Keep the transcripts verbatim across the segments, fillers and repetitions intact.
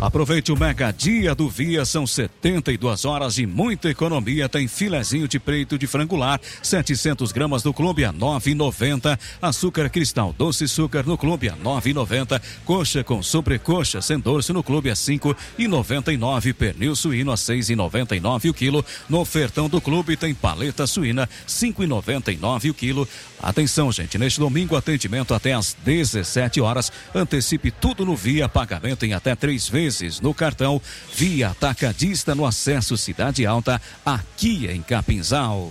Aproveite o mega dia do Via, são setenta e duas horas e muita economia. Tem filezinho de peito de frangular, setecentas gramas no clube a nove e noventa. Açúcar cristal doce açúcar no clube a nove e noventa. Coxa com sobrecoxa sem dorso no clube a cinco e noventa e nove. Pernil suíno a seis e noventa e nove o quilo. No ofertão do clube tem paleta suína cinco e noventa e nove o quilo. Atenção, gente, neste domingo atendimento até às dezessete horas. Antecipe tudo no Via, pagamento em até três vezes no cartão. Via Atacadista no acesso Cidade Alta, aqui em Capinzal.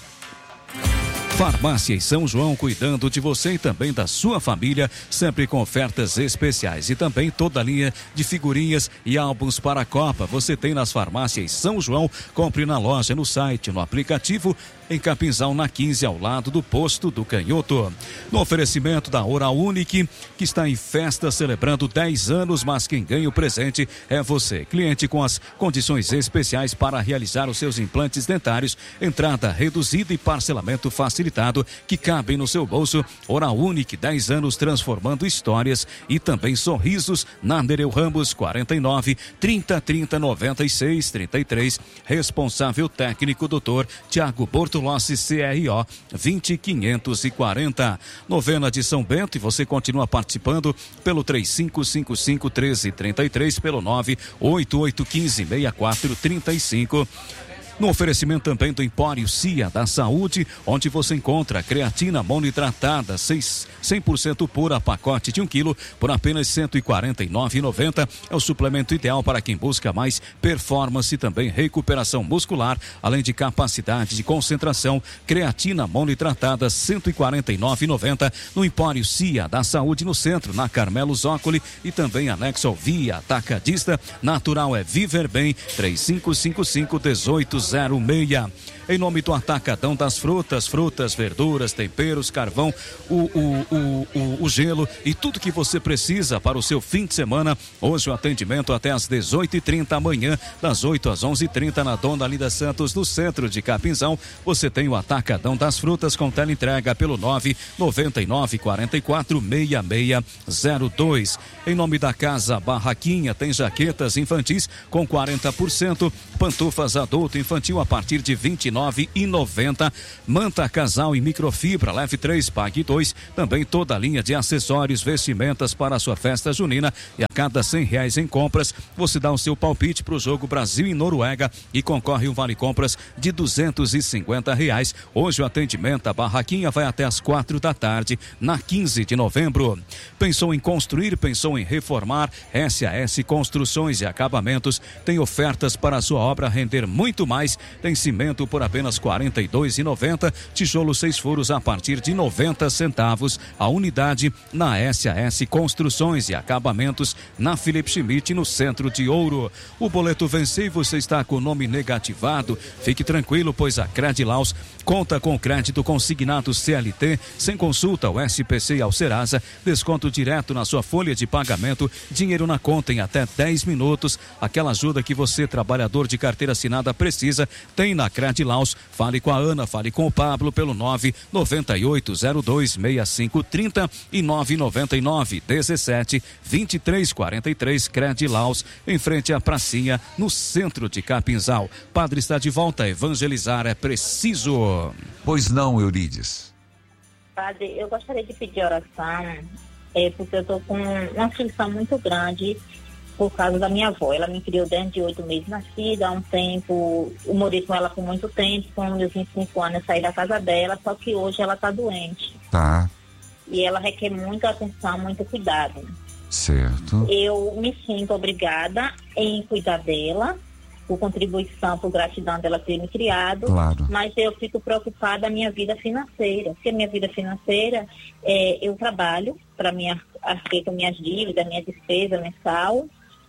Farmácia em São João, cuidando de você e também da sua família, sempre com ofertas especiais e também toda a linha de figurinhas e álbuns para a Copa. Você tem nas farmácias São João, compre na loja, no site, no aplicativo, em Capinzal, na quinze, ao lado do posto do Canhoto. No oferecimento da Oral Unique, que está em festa celebrando dez anos, mas quem ganha o presente é você. Cliente com as condições especiais para realizar os seus implantes dentários, entrada reduzida e parcelamento facilitado que cabem no seu bolso. Oral Unique, dez anos transformando histórias e também sorrisos. Na Nereu Ramos, quarenta e nove, trinta, trinta, noventa e seis, trinta e três. Responsável técnico, doutor Tiago Bortolossi, C R O vinte quinhentos e quarenta. Novena de São Bento, e você continua participando pelo três cinco cinco cinco, um três três três, pelo nove oito oito um cinco, seis quatro três cinco. No oferecimento também do Empório Cia da Saúde, onde você encontra creatina monohidratada cem por cento pura, pacote de um quilo por apenas cento e quarenta e nove reais e noventa centavos. É o suplemento ideal para quem busca mais performance e também recuperação muscular, além de capacidade de concentração. Creatina monohidratada cento e quarenta e nove reais e noventa centavos no Empório Cia da Saúde, no centro, na Carmelo Zócoli, e também anexo ao Via Atacadista. Natural é Viver Bem, três cinco cinco cinco, um oito zero seis. Em nome do Atacadão das Frutas, frutas, verduras, temperos, carvão, o, o, o, o, o gelo e tudo que você precisa para o seu fim de semana. Hoje o atendimento até às dezoito e trinta, amanhã das oito às onze e trinta, na Dona Linda Santos, no centro de Capinzal. Você tem o Atacadão das Frutas com teleentrega pelo nove nove nove quatro quatro, seis seis zero dois. Em nome da Casa Barraquinha, tem jaquetas infantis com quarenta por cento, pantufas adulto infantil a partir de vinte e nove reais e noventa centavos. Manta casal em microfibra, leve três, pague dois. Também toda a linha de acessórios, vestimentas para a sua festa junina. E a cada cem reais em compras, você dá o seu palpite para o jogo Brasil e Noruega e concorre um vale compras de duzentos e cinquenta reais. Hoje o atendimento à Barraquinha vai até às quatro da tarde, na quinze de novembro. Pensou em construir, pensou em reformar? S A S Construções e Acabamentos tem ofertas para a sua obra render muito mais. Tem cimento por apenas quarenta e dois reais e noventa centavos, tijolo seis furos a partir de noventa centavos a unidade na S A S Construções e Acabamentos, na Felipe Schmidt, no centro de Ouro. O boleto venceu e você está com o nome negativado? Fique tranquilo, pois a Credilaus conta com crédito consignado C L T, sem consulta ao S P C e ao Serasa, desconto direto na sua folha de pagamento, dinheiro na conta em até dez minutos. Aquela ajuda que você, trabalhador de carteira assinada, precisa, tem na Credilaus. Fale com a Ana, fale com o Pablo pelo nove nove oito zero dois seis cinco três zero e nove nove nove dezessete vinte e três quarenta e três. Credilaus, em frente à pracinha, no centro de Capinzal. Padre está de volta, evangelizar é preciso. Pois não, Eurides? Padre, eu gostaria de pedir oração, é, porque eu estou com uma aflição muito grande por causa da minha avó. Ela me criou desde oito meses nascida, há um tempo, eu morei com ela por muito tempo, com meus vinte e cinco anos eu saí da casa dela, só que hoje ela está doente. Tá. E ela requer muita atenção, muito cuidado. Certo. Eu me sinto obrigada em cuidar dela, por contribuição, por gratidão dela ter me criado, claro. Mas eu fico preocupada da minha vida financeira, porque a minha vida financeira, é, eu trabalho para minha, aceito minhas dívidas, minha despesa mensal,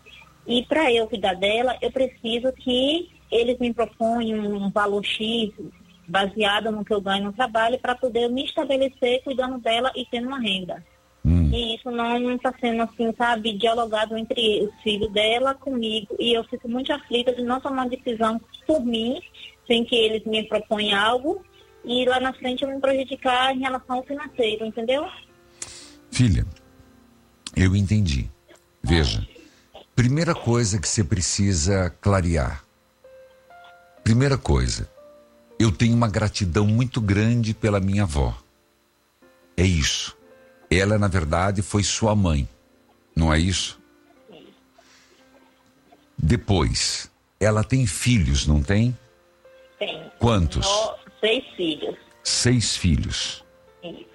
e para eu cuidar dela, eu preciso que eles me proponham um valor X baseado no que eu ganho no trabalho para poder me estabelecer cuidando dela e tendo uma renda. Hum. E isso não está sendo assim, sabe, dialogado entre os filhos dela comigo, e eu fico muito aflita de não tomar decisão por mim, sem que eles me proponham algo e lá na frente eu me prejudicar em relação ao financeiro, entendeu? Filha, eu entendi. Veja, Primeira coisa que você precisa clarear. Primeira coisa, eu tenho uma gratidão muito grande pela minha avó. É isso. Ela, na verdade, foi sua mãe. Não é isso? Depois, ela tem filhos, não tem? Tem. Quantos? Oh, seis filhos. Seis filhos. Isso.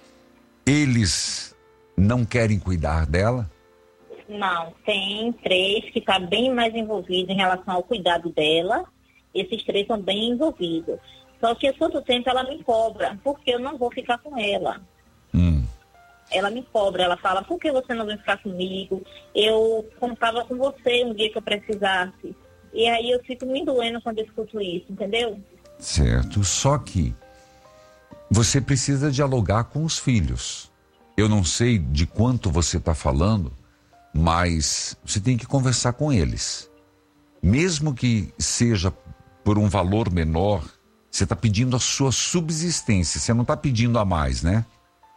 Eles não querem cuidar dela? Não, tem três que estão tá bem mais envolvidos em relação ao cuidado dela. Esses três são bem envolvidos. Só que todo tempo ela me cobra, porque eu não vou ficar com ela. Hum. Ela me cobra, ela fala, por que você não vem ficar comigo? Eu contava com você um dia que eu precisasse. E aí eu fico me doendo quando eu escuto isso, entendeu? Certo, só que você precisa dialogar com os filhos. Eu não sei de quanto você está falando, mas você tem que conversar com eles. Mesmo que seja por um valor menor, você está pedindo a sua subsistência, você não está pedindo a mais, né?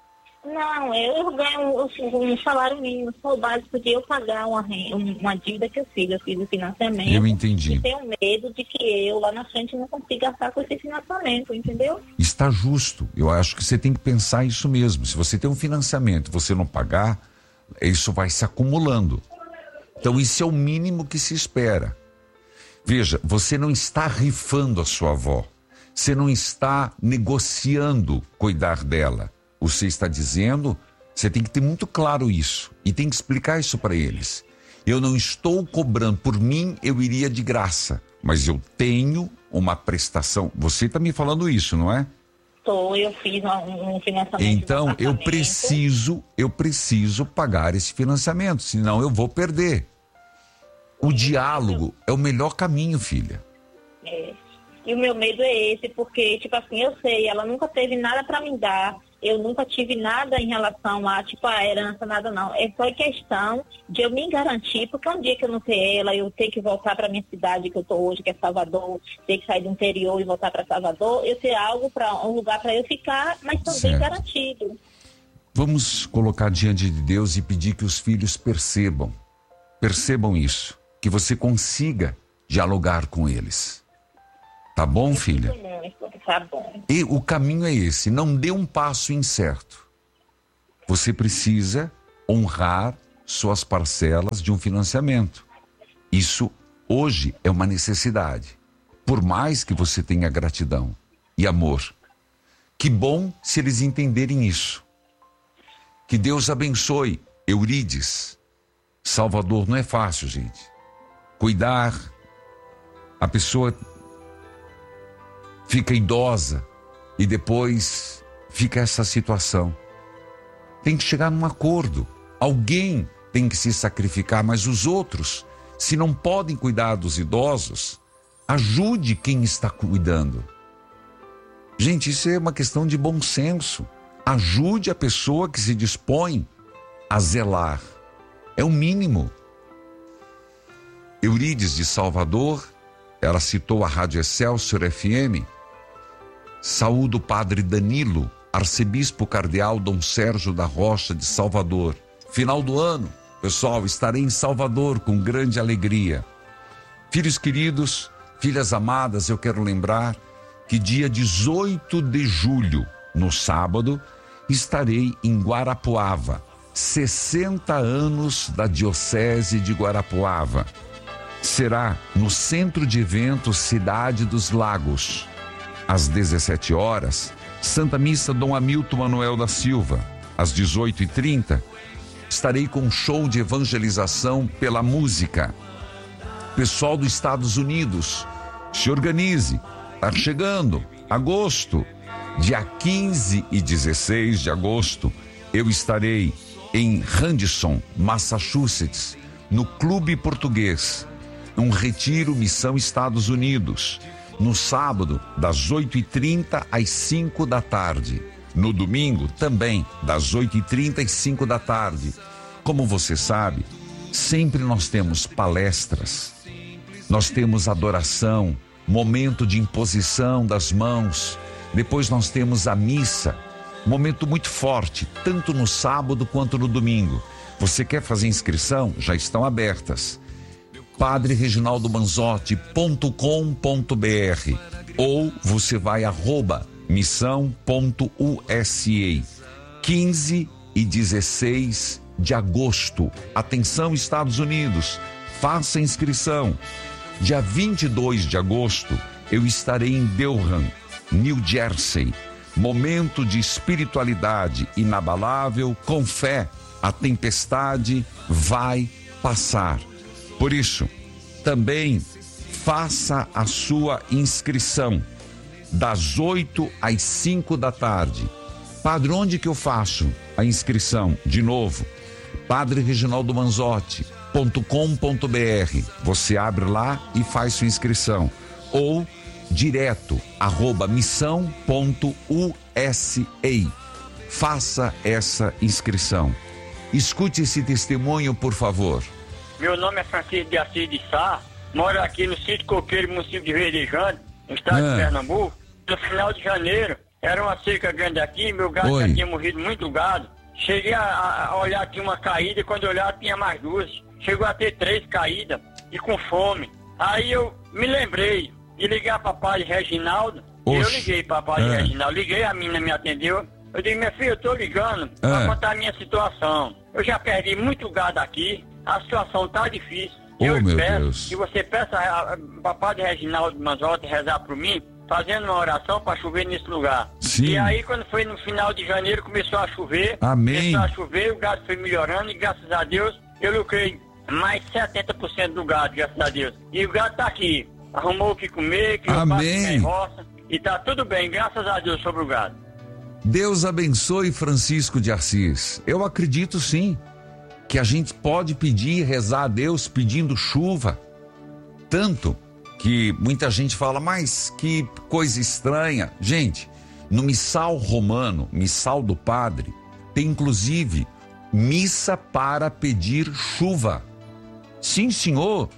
Não, eu ganho um, um salário mínimo, só o básico de eu pagar uma, uma dívida que eu fiz, eu fiz o financiamento. Eu entendi. E tenho medo de que eu lá na frente não consiga gastar com esse financiamento, entendeu? Está justo, eu acho que você tem que pensar isso mesmo. Se você tem um financiamento e você não pagar, isso vai se acumulando. Então isso é o mínimo que se espera. Veja, você não está rifando a sua avó, você não está negociando cuidar dela. Você está dizendo, você tem que ter muito claro isso e tem que explicar isso para eles. Eu não estou cobrando, por mim eu iria de graça, mas eu tenho uma prestação. Você está me falando isso, não é? Estou, eu fiz um, um financiamento. Então eu preciso, eu preciso pagar esse financiamento, senão eu vou perder. O diálogo é o melhor caminho, filha. É. E o meu medo é esse, porque, tipo assim, eu sei, ela nunca teve nada para me dar. Eu nunca tive nada em relação a, tipo, a herança, nada não. É só questão de eu me garantir, porque um dia que eu não ter ela, eu ter que voltar para minha cidade que eu tô hoje, que é Salvador, ter que sair do interior e voltar para Salvador, eu ter algo, para um lugar para eu ficar, mas também certo. Garantido. Vamos colocar diante de Deus e pedir que os filhos percebam, percebam isso, que você consiga dialogar com eles. Tá bom, filha? Tá bom. E o caminho é esse, não dê um passo incerto. Você precisa honrar suas parcelas de um financiamento. Isso hoje é uma necessidade. Por mais que você tenha gratidão e amor. Que bom se eles entenderem isso. Que Deus abençoe. Eurídice, Salvador não é fácil, gente. Cuidar, a pessoa fica idosa e depois fica essa situação. Tem que chegar num acordo. Alguém tem que se sacrificar, mas os outros, se não podem cuidar dos idosos, ajude quem está cuidando. Gente, isso é uma questão de bom senso. Ajude a pessoa que se dispõe a zelar. É o mínimo. Eurídice de Salvador, ela citou a Rádio Excelsior F M. Saúdo o padre Danilo, arcebispo cardeal Dom Sérgio da Rocha de Salvador. Final do ano, pessoal, estarei em Salvador com grande alegria. Filhos queridos, filhas amadas, eu quero lembrar que dia dezoito de julho, no sábado, estarei em Guarapuava. sessenta anos da Diocese de Guarapuava. Será no Centro de Eventos Cidade dos Lagos. Às dezessete horas, Santa Missa Dom Hamilton Manuel da Silva. Às dezoito e trinta, estarei com um show de evangelização pela música. Pessoal dos Estados Unidos, se organize. Está chegando, agosto. Dia quinze e dezesseis de agosto, eu estarei em Radisson, Massachusetts, no Clube Português. Um retiro Missão Estados Unidos. No sábado, das oito e trinta às cinco da tarde. No domingo, também, das oito e trinta às cinco da tarde. Como você sabe, sempre nós temos palestras, nós temos adoração, momento de imposição das mãos, depois nós temos a missa, momento muito forte, tanto no sábado quanto no domingo. Você quer fazer inscrição? Já estão abertas. padre reginaldo manzotti ponto com ponto br ou você vai arroba missão ponto u s a. quinze e dezesseis de agosto. Atenção, Estados Unidos, faça inscrição. Dia vinte e dois de agosto, eu estarei em Durham, New Jersey. Momento de espiritualidade inabalável, com fé. A tempestade vai passar. Por isso, também faça a sua inscrição das oito às cinco da tarde. Padre, onde que eu faço a inscrição? De novo, padre reginaldo manzotti ponto com ponto br. Você abre lá e faz sua inscrição. Ou direto, arroba missão ponto u s a. Faça essa inscrição. Escute esse testemunho, por favor. Meu nome é Francisco de Assis de Sá, moro aqui no sítio Coqueiro, município de Verdejante, no estado ah. de Pernambuco. No final de janeiro, era uma seca grande aqui, meu gado Oi. já tinha morrido muito gado. Cheguei a, a olhar, tinha uma caída, e quando eu olhar tinha mais duas. Chegou a ter três caídas e com fome. Aí eu me lembrei de ligar para Padre Reginaldo. Oxe. E eu liguei para Padre é. Reginaldo, liguei, a menina me atendeu. Eu disse, minha filha, eu tô ligando é. para contar a minha situação. Eu já perdi muito gado aqui, a situação tá difícil. Oh, eu meu peço Deus. que você peça para Padre Reginaldo Manzotti rezar por mim, fazendo uma oração para chover nesse lugar. Sim. E aí, quando foi no final de janeiro, começou a chover. Amém. Começou a chover, o gado foi melhorando e graças a Deus, eu lucrei mais setenta por cento do gado, graças a Deus. E o gado tá aqui, arrumou o que comer, que eu faço em roça, e tá tudo bem, graças a Deus, sobre o gado. Deus abençoe Francisco de Assis. Eu acredito sim, que a gente pode pedir, rezar a Deus pedindo chuva. Tanto que muita gente fala, mas que coisa estranha. Gente, no missal romano, missal do padre, tem inclusive missa para pedir chuva. Sim, senhor.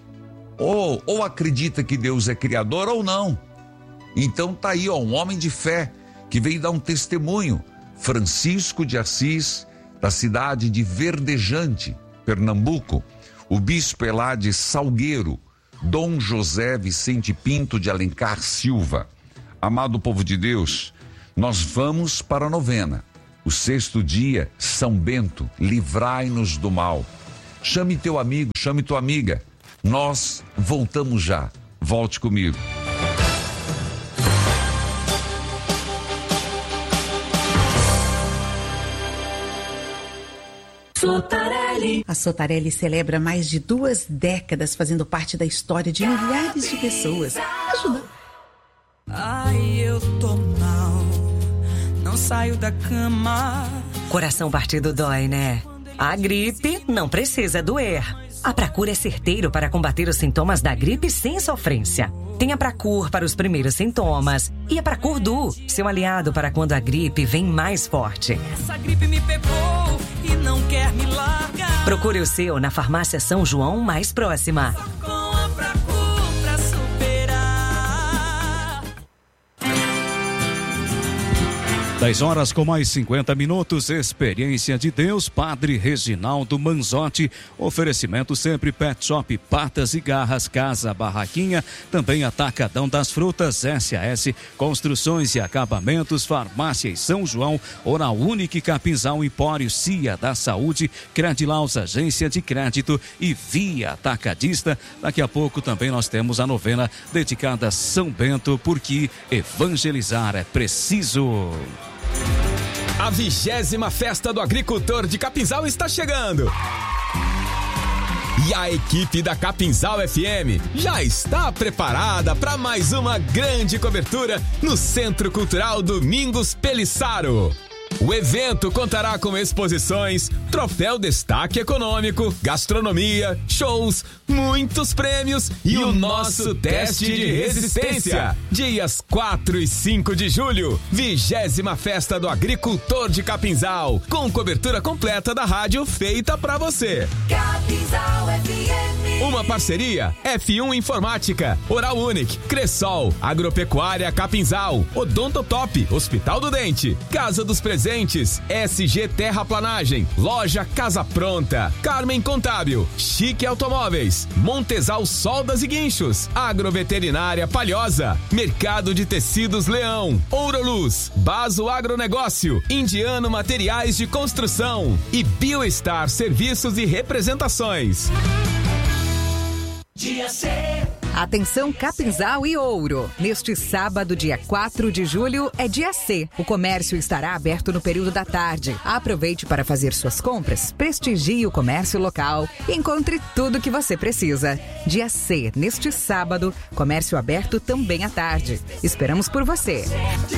Ou, ou acredita que Deus é criador ou não. Então tá aí, ó, um homem de fé que veio dar um testemunho. Francisco de Assis, da cidade de Verdejante, Pernambuco. O bispo é lá de Salgueiro, Dom José Vicente Pinto de Alencar Silva. Amado povo de Deus, nós vamos para a novena. O sexto dia, São Bento, livrai-nos do mal. Chame teu amigo, chame tua amiga. Nós voltamos já. Volte comigo. Sotarelli. A Sotarelli celebra mais de duas décadas fazendo parte da história de milhares de pessoas. Ajuda. Ai, eu tô mal, não saio da cama. Coração partido dói, né? A gripe não precisa doer. A Pracur é certeiro para combater os sintomas da gripe sem sofrência. Tem a Pracur para os primeiros sintomas e a Pracur Du, seu aliado para quando a gripe vem mais forte. Essa gripe me pegou e não quer me largar. Procure o seu na farmácia São João mais próxima. Só com a Pracur pra superar. dez horas com mais cinquenta minutos, experiência de Deus, Padre Reginaldo Manzotti, oferecimento sempre Pet Shop, Patas e Garras, Casa Barraquinha, também Atacadão das Frutas, S A S, Construções e Acabamentos, Farmácia São João, Oral Unique, Capinzal, Empório, Cia da Saúde, Credilaus, Agência de Crédito e Via Atacadista. Daqui a pouco também nós temos a novena dedicada a São Bento, porque evangelizar é preciso. A vigésima Festa do Agricultor de Capinzal está chegando. E a equipe da Capinzal F M já está preparada para mais uma grande cobertura no Centro Cultural Domingos Pelissaro. O evento contará com exposições, troféu destaque econômico, gastronomia, shows, muitos prêmios e, e o nosso teste de resistência. Dias quatro e cinco de julho, vigésima Festa do Agricultor de Capinzal, com cobertura completa da rádio feita pra você. Capinzal F M. Uma Uma parceria F um Informática, Oral Unique, Cressol, Agropecuária Capinzal, Odontotop, Hospital do Dente, Casa dos Presentes, S G Terraplanagem, Loja Casa Pronta, Carmen Contábil, Chique Automóveis, Montesal Soldas e Guinchos, Agroveterinária Palhosa, Mercado de Tecidos Leão, Ouroluz, Baso Agronegócio, Indiano Materiais de Construção e Bioestar Serviços e Representações. Dia C. Atenção Capinzal e Ouro. Neste sábado, dia quatro de julho, é dia C. O comércio estará aberto no período da tarde. Aproveite para fazer suas compras, prestigie o comércio local e encontre tudo o que você precisa. Dia C, neste sábado, comércio aberto também à tarde. Esperamos por você.